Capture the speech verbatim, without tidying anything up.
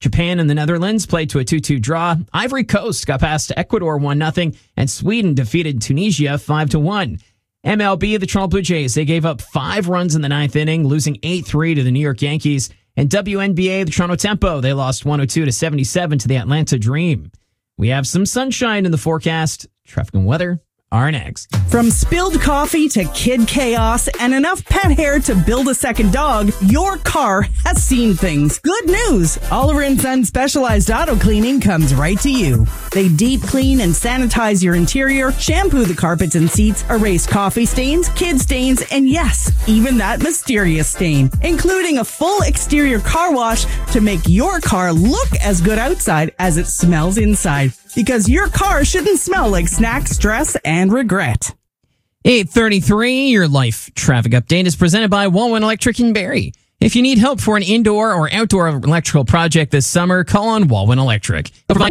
Japan and the Netherlands played to a two two draw. Ivory Coast got past Ecuador one nothing, and Sweden defeated Tunisia five to one. M L B, the Toronto Blue Jays, they gave up five runs in the ninth inning, losing eight three to the New York Yankees. And W N B A, the Toronto Tempo, they lost one oh two to seventy-seven to the Atlanta Dream. We have some sunshine in the forecast. Traffic and weather are next. From spilled coffee to kid chaos and enough pet hair to build a second dog, your car has seen things. Good news! Oliver and Son Specialized Auto Cleaning comes right to you. They deep clean and sanitize your interior, shampoo the carpets and seats, erase coffee stains, kid stains, and yes, even that mysterious stain, including a full exterior car wash to make your car look as good outside as it smells inside. Because your car shouldn't smell like snack, stress, and regret. eight thirty-three, your life traffic update is presented by Walwyn Electric in Barrie. If you need help for an indoor or outdoor electrical project this summer, call on Walwyn Electric. They'll provide